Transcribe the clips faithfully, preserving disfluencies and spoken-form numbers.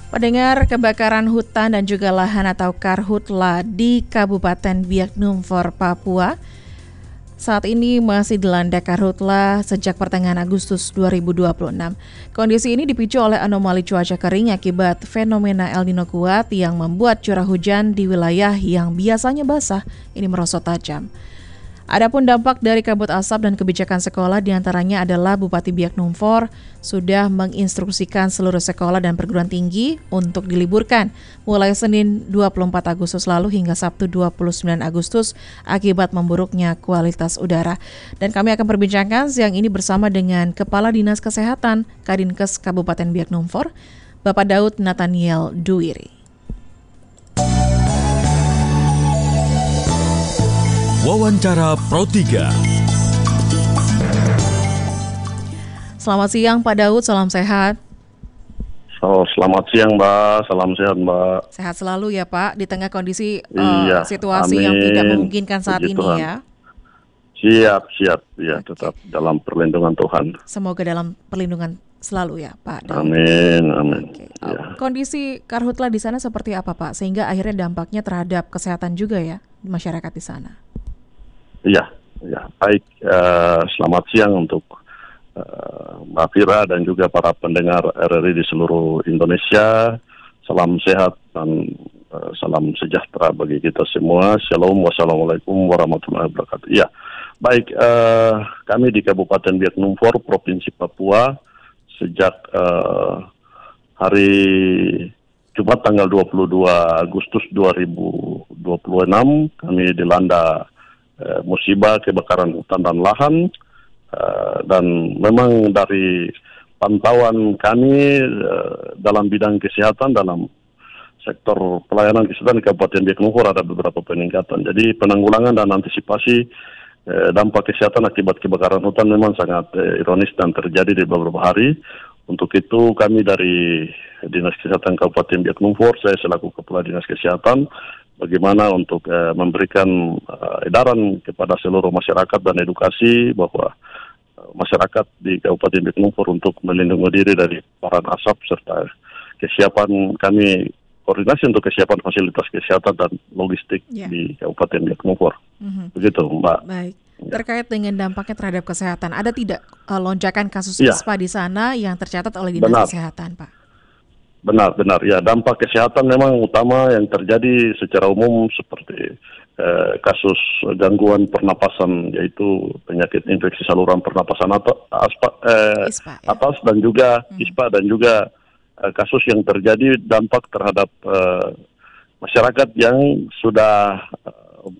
Pendengar, kebakaran hutan dan juga lahan atau karhutla di Kabupaten Biak Numfor, Papua saat ini masih dilanda karhutla sejak pertengahan Agustus dua ribu dua puluh enam. Kondisi ini dipicu oleh anomali cuaca kering akibat fenomena El Nino kuat yang membuat curah hujan di wilayah yang biasanya basah ini merosot tajam. Adapun dampak dari kabut asap dan kebijakan sekolah diantaranya adalah Bupati Biak Numfor sudah menginstruksikan seluruh sekolah dan perguruan tinggi untuk diliburkan mulai Senin dua puluh empat Agustus lalu hingga Sabtu dua puluh sembilan Agustus akibat memburuknya kualitas udara. Dan kami akan perbincangkan siang ini bersama dengan Kepala Dinas Kesehatan Kadinkes Kabupaten Biak Numfor, Bapak Daud Nathaniel Duwiri. Wawancara Pro tiga. Selamat siang Pak Daud, salam sehat. Oh, selamat siang Mbak, salam sehat Mbak. Sehat selalu ya Pak, di tengah kondisi iya, uh, situasi amin. yang tidak memungkinkan saat Puji ini Tuhan. ya. Siap, siap, ya Oke. tetap dalam perlindungan Tuhan. Semoga dalam perlindungan selalu ya Pak Daud. Amin, amin. Oke. Ya. Kondisi karhutla di sana seperti apa Pak, sehingga akhirnya dampaknya terhadap kesehatan juga ya di masyarakat di sana? Iya, ya, baik. Uh, selamat siang untuk uh, Mbak Fira dan juga para pendengar R R I di seluruh Indonesia. Salam sehat dan uh, salam sejahtera bagi kita semua. Shalom, wassalamualaikum warahmatullahi wabarakatuh. Ya, baik. Uh, kami di Kabupaten Biak Numfor, Provinsi Papua, sejak uh, hari Jumat tanggal dua puluh dua Agustus dua ribu dua puluh enam, kami dilanda Uh, musibah kebakaran hutan dan lahan, uh, dan memang dari pantauan kami uh, dalam bidang kesehatan, dalam sektor pelayanan kesehatan di Kabupaten Biak Numfor ada beberapa peningkatan. Jadi penanggulangan dan antisipasi uh, dampak kesehatan akibat kebakaran hutan memang sangat uh, ironis dan terjadi di beberapa hari. Untuk itu kami dari Dinas Kesehatan Kabupaten Biak Numfor, saya selaku Kepala Dinas Kesehatan, bagaimana untuk uh, memberikan uh, edaran kepada seluruh masyarakat dan edukasi bahwa uh, masyarakat di Kabupaten Biak Numfor untuk melindungi diri dari paparan asap serta kesiapan kami, koordinasi untuk kesiapan fasilitas kesehatan dan logistik yeah. di Kabupaten Biak Numfor. Mm-hmm. Begitu Mbak. Baik. Ya. Terkait dengan dampaknya terhadap kesehatan, ada tidak uh, lonjakan kasus ya. ispa di sana yang tercatat oleh Dinas Benar. Kesehatan Pak? Benar, benar. Ya, dampak kesehatan memang utama yang terjadi secara umum seperti eh, kasus gangguan pernapasan, yaitu penyakit infeksi saluran pernapasan atas, aspa, eh, ispa, ya? atas dan juga hmm. ispa, dan juga eh, kasus yang terjadi dampak terhadap eh, masyarakat yang sudah eh,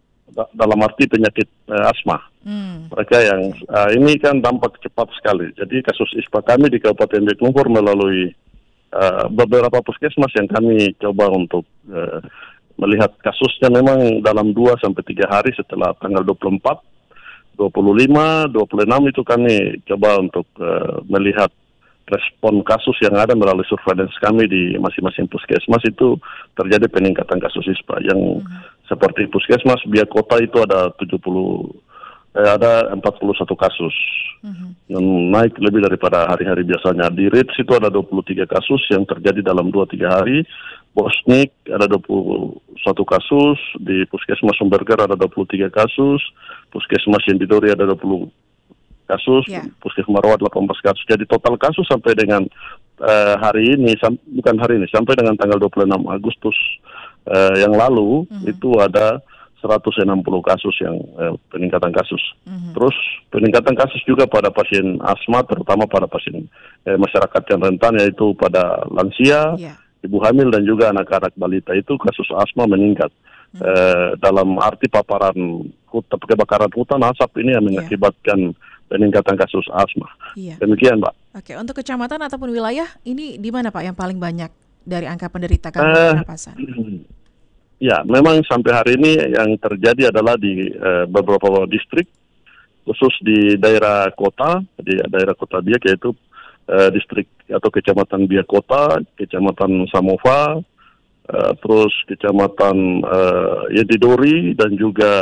dalam arti penyakit eh, asma. Hmm. Mereka yang eh, ini kan dampak cepat sekali. Jadi kasus ispa kami di Kabupaten Biak Numfor melalui Uh, beberapa puskesmas yang kami coba untuk uh, melihat kasusnya memang dalam dua sampai tiga hari setelah tanggal dua puluh empat, dua puluh lima, dua puluh enam itu kami coba untuk uh, melihat respon kasus yang ada melalui surveillance kami di masing-masing puskesmas. Itu terjadi peningkatan kasus ispa yang hmm. seperti puskesmas Biak Kota itu ada tujuh puluh Eh, ada empat puluh satu kasus, uh-huh. yang naik lebih daripada hari-hari biasanya. Di R I T S itu ada dua puluh tiga kasus yang terjadi dalam dua tiga hari. Bosnik ada dua puluh satu kasus, di Puskesmas Sumberger ada dua puluh tiga kasus, Puskesmas Yendidori ada dua puluh kasus, yeah. Puskesmas Marwat delapan belas kasus. Jadi total kasus sampai dengan uh, hari ini, sam- bukan hari ini, sampai dengan tanggal dua puluh enam Agustus uh, yang lalu, uh-huh. itu ada seratus enam puluh kasus yang eh, peningkatan kasus. Mm-hmm. Terus peningkatan kasus juga pada pasien asma, terutama pada pasien eh, masyarakat yang rentan, yaitu pada lansia, yeah. ibu hamil dan juga anak-anak balita. Itu kasus asma meningkat. Mm-hmm. Eh, dalam arti paparan hutan, kebakaran hutan asap ini yang mengakibatkan yeah. peningkatan kasus asma. Yeah. Demikian, Mbak. Oke, untuk kecamatan ataupun wilayah ini di mana Pak yang paling banyak dari angka penderita gangguan pernapasan? Uh, Ya, memang sampai hari ini yang terjadi adalah di uh, beberapa distrik, khusus di daerah kota, di daerah kota Biak, yaitu uh, distrik atau kecamatan Biak Kota, kecamatan Samova, uh, terus kecamatan uh, Yedidori, dan juga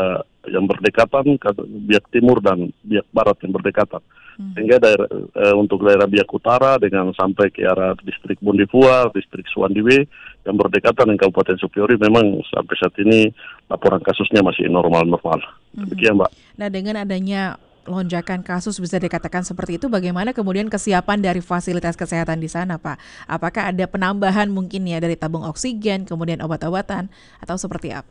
yang berdekatan, Biak Timur dan Biak Barat yang berdekatan. Hmm. Sehingga daerah, eh, untuk daerah Biak Utara dengan sampai ke arah distrik Bondifuar, distrik Suwandiwe yang berdekatan dengan Kabupaten Supiori, memang sampai saat ini laporan kasusnya masih normal-normal. Hmm. Demikian, Mbak. Nah, dengan adanya lonjakan kasus bisa dikatakan seperti itu, bagaimana kemudian kesiapan dari fasilitas kesehatan di sana, Pak? Apakah ada penambahan mungkin ya dari tabung oksigen, kemudian obat-obatan, atau seperti apa?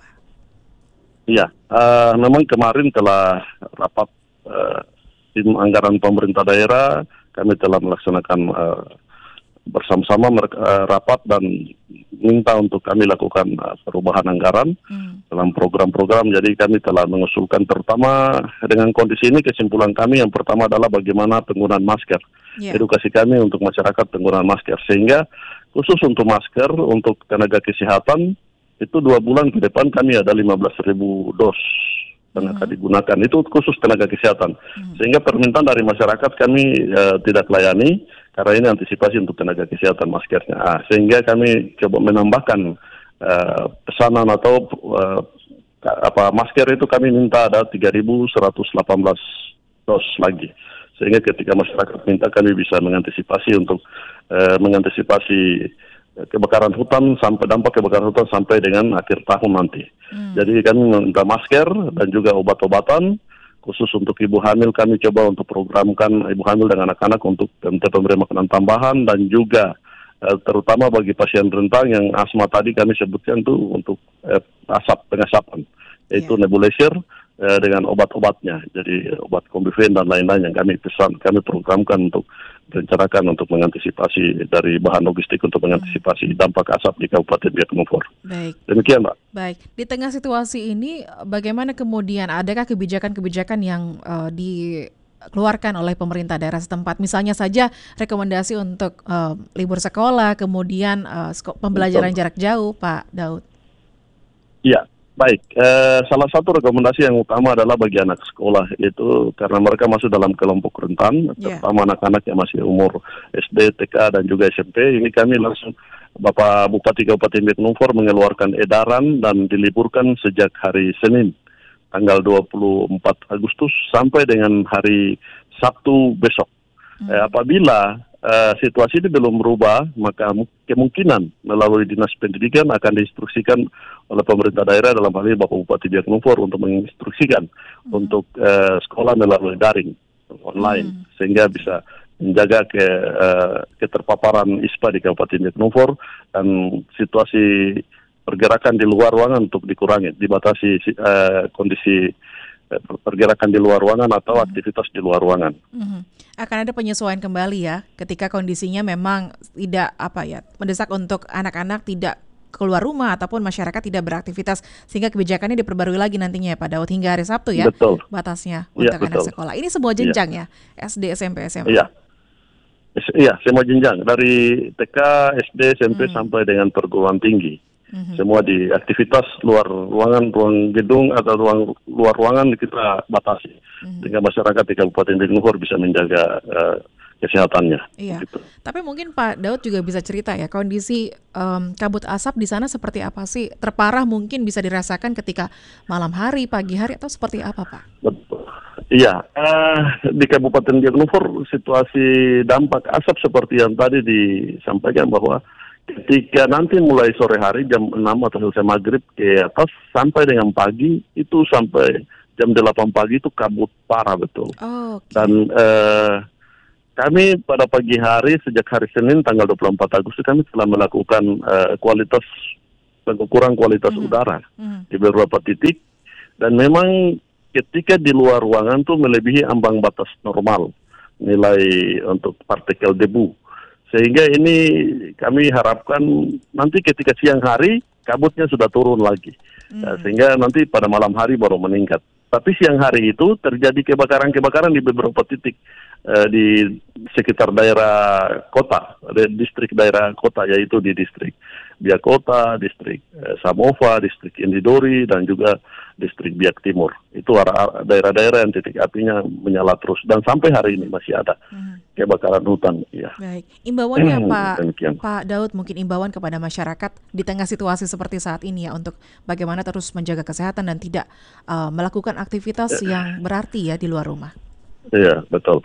Iya, uh, memang kemarin telah rapat uh, tim anggaran pemerintah daerah, kami telah melaksanakan uh, bersama-sama uh, rapat dan minta untuk kami lakukan uh, perubahan anggaran hmm. dalam program-program. Jadi kami telah mengusulkan, terutama dengan kondisi ini, kesimpulan kami yang pertama adalah bagaimana penggunaan masker. Yeah. Edukasi kami untuk masyarakat penggunaan masker. Sehingga khusus untuk masker, untuk tenaga kesehatan, itu dua bulan ke depan kami ada lima belas ribu dos yang akan digunakan. Itu khusus tenaga kesehatan. Hmm. Sehingga permintaan dari masyarakat kami uh, tidak layani, karena ini antisipasi untuk tenaga kesehatan maskernya. Ah, sehingga kami coba menambahkan uh, pesanan atau uh, apa masker itu kami minta ada tiga ribu seratus delapan belas dos lagi. Sehingga ketika masyarakat minta, kami bisa mengantisipasi untuk uh, mengantisipasi kebakaran hutan sampai dampak kebakaran hutan sampai dengan akhir tahun nanti. Hmm. Jadi kami meminta masker dan juga obat-obatan khusus untuk ibu hamil. Kami coba untuk programkan ibu hamil dan anak-anak untuk pemberian makanan tambahan, dan juga eh, terutama bagi pasien rentan yang asma tadi kami sebutkan tuh untuk eh, asap pengasapan, yaitu yeah. nebulizer eh, dengan obat-obatnya. Jadi obat kombifen dan lain-lain yang kami pesan, kami programkan untuk rencanakan untuk mengantisipasi dari bahan logistik untuk mengantisipasi dampak asap di Kabupaten Biak Numfor. Baik. Demikian, Mbak. Baik. Di tengah situasi ini, bagaimana kemudian, adakah kebijakan-kebijakan yang uh, dikeluarkan oleh pemerintah daerah setempat? Misalnya saja rekomendasi untuk uh, libur sekolah, kemudian uh, pembelajaran Betul. jarak jauh, Pak Daud. Iya. Baik, eh, salah satu rekomendasi yang utama adalah bagi anak sekolah, itu karena mereka masuk dalam kelompok rentan, yeah. terutama anak-anak yang masih umur S D, T K, dan juga S M P. Ini kami langsung, Bapak Bupati Kabupaten Biak Numfor mengeluarkan edaran dan diliburkan sejak hari Senin, tanggal dua puluh empat Agustus, sampai dengan hari Sabtu besok. Hmm. Eh, apabila Uh, situasi ini belum berubah, maka kemungkinan melalui Dinas Pendidikan akan diinstruksikan oleh pemerintah daerah, dalam hal ini Bapak Bupati Biak Numfor, untuk menginstruksikan hmm. untuk uh, sekolah melalui daring online, hmm. sehingga bisa menjaga ke uh, keterpaparan I S P A di Kabupaten Biak Numfor, dan situasi pergerakan di luar ruangan untuk dikurangi, dibatasi uh, kondisi uh, pergerakan di luar ruangan atau hmm. aktivitas di luar ruangan. Hmm. Akan ada penyesuaian kembali ya, ketika kondisinya memang tidak apa ya mendesak untuk anak-anak tidak keluar rumah ataupun masyarakat tidak beraktivitas, sehingga kebijakannya diperbarui lagi nantinya ya Pak Daud, hingga hari Sabtu ya. Betul. Batasnya Ya, untuk betul. anak sekolah. Ini semua jenjang ya, ya? S D, S M P, S M A. Iya. Iya, semua jenjang dari T K, S D, S M P hmm. sampai dengan perguruan tinggi. Mm-hmm. Semua di aktivitas luar ruangan, ruang gedung atau ruang luar ruangan kita batasi, mm-hmm. sehingga masyarakat di Kabupaten Biak Numfor bisa menjaga uh, kesehatannya. Iya. Gitu. Tapi mungkin Pak Daud juga bisa cerita ya, kondisi um, kabut asap di sana seperti apa sih? Terparah mungkin bisa dirasakan ketika malam hari, pagi hari, atau seperti apa, Pak? Betul. Iya, uh, di Kabupaten Biak Numfor situasi dampak asap seperti yang tadi disampaikan, bahwa ketika nanti mulai sore hari jam enam atau selesai maghrib ke atas sampai dengan pagi, itu sampai jam delapan pagi itu kabut parah betul. Oh, okay. Dan uh, kami pada pagi hari sejak hari Senin tanggal dua puluh empat Agustus kami telah melakukan uh, kualitas pengukuran kualitas mm-hmm. udara mm-hmm. di beberapa titik, dan memang ketika di luar ruangan tuh melebihi ambang batas normal nilai untuk partikel debu. Sehingga ini kami harapkan nanti ketika siang hari kabutnya sudah turun lagi, hmm. nah, sehingga nanti pada malam hari baru meningkat. Tapi siang hari itu terjadi kebakaran-kebakaran di beberapa titik uh, di sekitar daerah kota, ada distrik daerah kota, yaitu di distrik Biak Kota, distrik uh, Samova, distrik Indidori, dan juga distrik Biak Timur. Itu arah daerah-daerah yang titik apinya menyala terus dan sampai hari ini masih ada hmm. kebakaran hutan. Ya. Baik, imbauannya Pak Pak Daud, mungkin imbauan kepada masyarakat di tengah situasi seperti saat ini ya, untuk bagaimana terus menjaga kesehatan dan tidak uh, melakukan aktivitas ya. yang berarti ya di luar rumah. Iya, betul.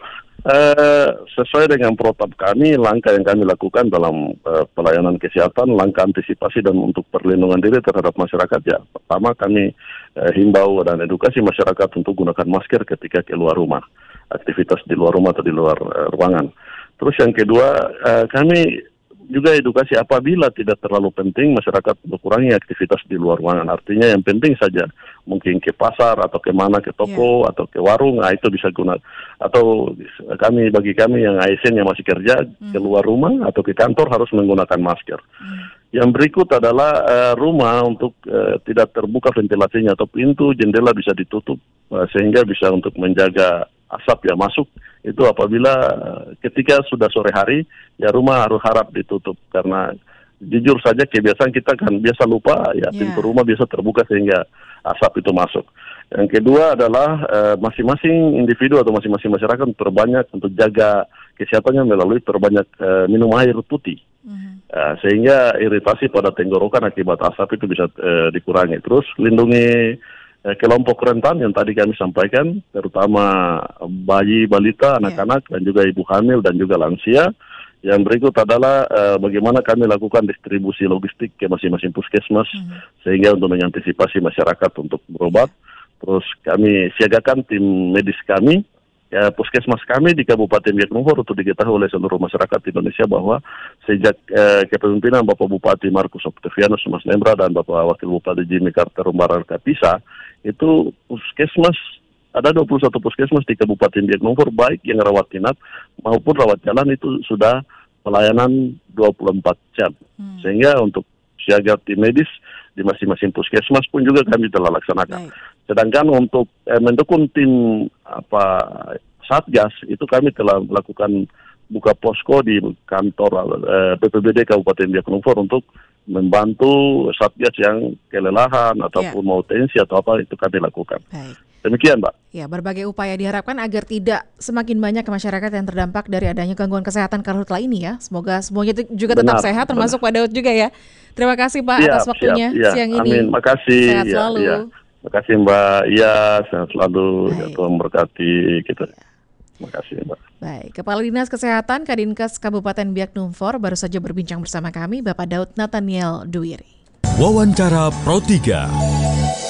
Uh, sesuai dengan protap kami, langkah yang kami lakukan dalam uh, pelayanan kesehatan, langkah antisipasi dan untuk perlindungan diri terhadap masyarakat, ya pertama kami uh, himbau dan edukasi masyarakat untuk gunakan masker ketika keluar rumah, aktivitas di luar rumah atau di luar uh, ruangan. Terus yang kedua, uh, kami juga edukasi apabila tidak terlalu penting masyarakat mengurangi aktivitas di luar ruangan. Artinya yang penting saja, mungkin ke pasar atau ke mana, ke toko yeah. atau ke warung, nah itu bisa guna. Atau kami bagi kami yang A S N yang masih kerja hmm. keluar rumah atau ke kantor harus menggunakan masker. Hmm. Yang berikut adalah uh, rumah untuk uh, tidak terbuka ventilasinya atau pintu jendela bisa ditutup uh, sehingga bisa untuk menjaga asap yang masuk. Itu apabila uh, ketika sudah sore hari, ya rumah harus harap ditutup karena jujur saja kebiasaan kita kan biasa lupa ya yeah. pintu rumah biasa terbuka sehingga asap itu masuk. Yang kedua adalah uh, masing-masing individu atau masing-masing masyarakat terbanyak untuk jaga kesehatannya melalui terbanyak uh, minum air putih. Mm-hmm. Uh, sehingga iritasi pada tenggorokan akibat asap itu bisa uh, dikurangi. Terus lindungi uh, kelompok rentan yang tadi kami sampaikan, terutama bayi, balita, anak-anak, yeah. dan juga ibu hamil dan juga lansia. Yang berikut adalah uh, bagaimana kami lakukan distribusi logistik ke masing-masing puskesmas, mm-hmm. sehingga untuk mengantisipasi masyarakat untuk berobat. Terus kami siagakan tim medis kami, ya, puskesmas kami di Kabupaten Biak Numfor untuk diketahui oleh seluruh masyarakat Indonesia bahwa sejak eh, kepemimpinan Bapak Bupati Markus Octavianus Mas Nembra dan Bapak Wakil Bupati Jimmy Carter Umbarar Kapisa, itu puskesmas, ada dua puluh satu puskesmas di Kabupaten Biak Numfor, baik yang rawat inap maupun rawat jalan itu sudah pelayanan dua puluh empat jam. Hmm. Sehingga untuk siaga tim medis di masing-masing puskesmas pun juga kami telah laksanakan. Baik. Sedangkan untuk eh, mendukung tim apa Satgas itu kami telah melakukan buka posko di kantor eh, B P B D Kabupaten Biak Numfor untuk membantu Satgas yang kelelahan ataupun yeah. mau tensi atau apa, itu kami lakukan. Baik. Demikian, Mbak. Ya, berbagai upaya diharapkan agar tidak semakin banyak masyarakat yang terdampak dari adanya gangguan kesehatan karhutla ini ya. Semoga semuanya juga tetap benar, sehat, termasuk benar. Pak Daud juga ya. Terima kasih Pak siap, atas waktunya siap, ya. siang ini. Amin, makasih. Sehat ya, selalu. Ya. Makasih Mbak. Iya, sehat selalu. Ya, Tuhan berkati kita. Terima kasih Mbak. Baik, Kepala Dinas Kesehatan Kadinkes Kabupaten Biak Numfor baru saja berbincang bersama kami, Bapak Daud Nathaniel Duwiri. Wawancara Pro tiga.